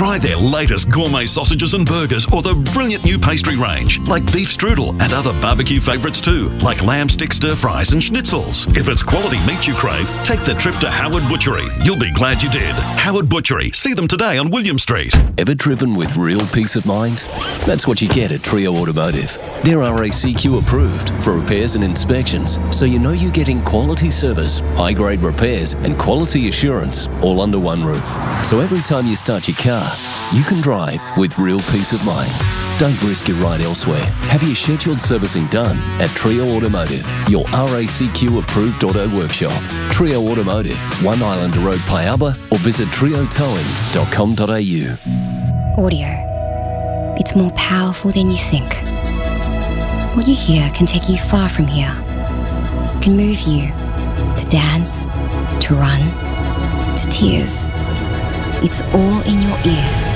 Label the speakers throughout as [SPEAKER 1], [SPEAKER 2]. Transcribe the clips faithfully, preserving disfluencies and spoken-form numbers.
[SPEAKER 1] Try their latest gourmet sausages and burgers or the brilliant new pastry range, like beef strudel and other barbecue favourites too, like lamb stick stir fries and schnitzels. If it's quality meat you crave, take the trip to Howard Butchery. You'll be glad you did. Howard Butchery. See them today on William Street.
[SPEAKER 2] Ever driven with real peace of mind? That's what you get at Trio Automotive. They're R A C Q approved for repairs and inspections, so you know you're getting quality service, high-grade repairs and quality assurance all under one roof. So every time you start your car, you can drive with real peace of mind. Don't risk your ride elsewhere. Have your scheduled servicing done at Trio Automotive, your R A C Q approved auto workshop. Trio Automotive, One Islander Road, Pialba, or visit trio towing dot com dot a u.
[SPEAKER 3] Audio. It's more powerful than you think. What you hear can take you far from here. It can move you to dance, to run, to tears. It's all in your ears.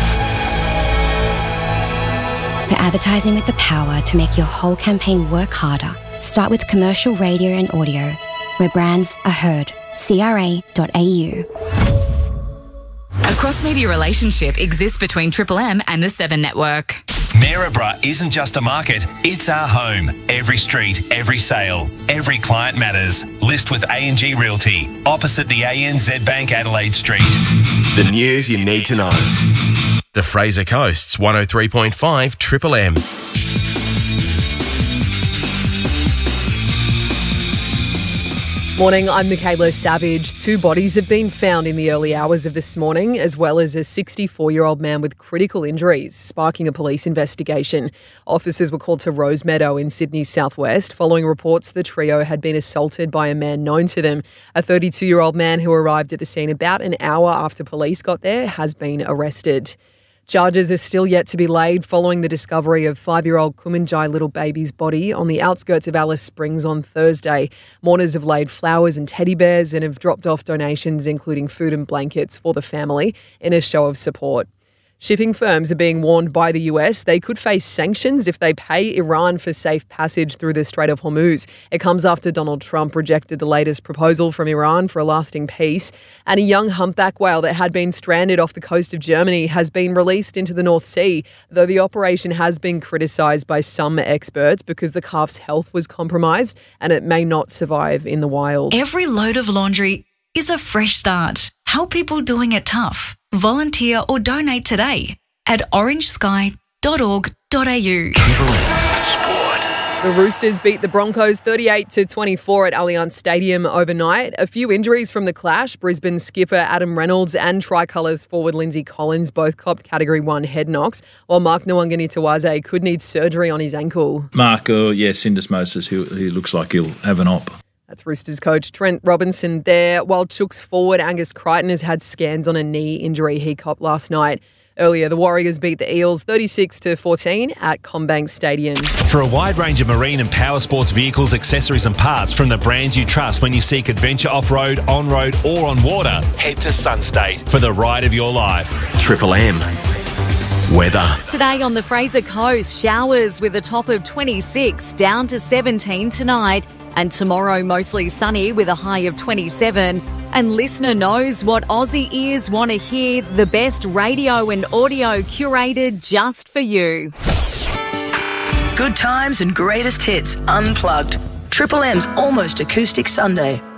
[SPEAKER 3] For advertising with the power to make your whole campaign work harder, start with commercial radio and audio, where brands are heard. C R A dot A U.
[SPEAKER 4] A cross-media relationship exists between Triple M and the Seven Network.
[SPEAKER 5] Maryborough isn't just a market, it's our home. Every street, every sale, every client matters. List with A and G Realty, opposite the A N Z Bank Adelaide Street.
[SPEAKER 6] The news you need to know. The Fraser Coast's one oh three point five Triple M.
[SPEAKER 7] Morning, I'm Michaela Savage. Two bodies have been found in the early hours of this morning, as well as a sixty-four-year-old man with critical injuries, sparking a police investigation. Officers were called to Rosemeadow in Sydney's southwest, following reports the trio had been assaulted by a man known to them. A thirty-two-year-old man who arrived at the scene about an hour after police got there has been arrested. Charges are still yet to be laid following the discovery of five-year-old Kumanjai little baby's body on the outskirts of Alice Springs on Thursday. Mourners have laid flowers and teddy bears and have dropped off donations, including food and blankets, for the family in a show of support. Shipping firms are being warned by the U S they could face sanctions if they pay Iran for safe passage through the Strait of Hormuz. It comes after Donald Trump rejected the latest proposal from Iran for a lasting peace. And a young humpback whale that had been stranded off the coast of Germany has been released into the North Sea, though the operation has been criticised by some experts because the calf's health was compromised and it may not survive in the wild.
[SPEAKER 4] Every load of laundry is a fresh start. Help people doing it tough. Volunteer or donate today at orange sky dot org dot a u.
[SPEAKER 6] Sport.
[SPEAKER 7] The Roosters beat the Broncos thirty-eight to twenty-four at Allianz Stadium overnight. A few injuries from the clash. Brisbane skipper Adam Reynolds and Tricolours forward Lindsay Collins both copped Category one head knocks, while Mark Nwangani-Tawaze could need surgery on his ankle.
[SPEAKER 8] Mark, uh, yeah, syndesmosis. He, he looks like he'll have an op.
[SPEAKER 7] That's Roosters coach Trent Robinson there, while Chooks forward Angus Crichton has had scans on a knee injury he copped last night. Earlier, the Warriors beat the Eels thirty-six to fourteen at CommBank Stadium.
[SPEAKER 5] For a wide range of marine and power sports vehicles, accessories and parts from the brands you trust when you seek adventure off-road, on-road or on water, head to Sunstate for the ride of your life.
[SPEAKER 6] Triple M. Weather.
[SPEAKER 9] Today on the Fraser Coast, showers with a top of twenty-six, down to seventeen tonight. And tomorrow, mostly sunny with a high of twenty-seven. And listener knows what Aussie ears want to hear, the best radio and audio curated just for you.
[SPEAKER 10] Good times and greatest hits unplugged. Triple M's Almost Acoustic Sunday.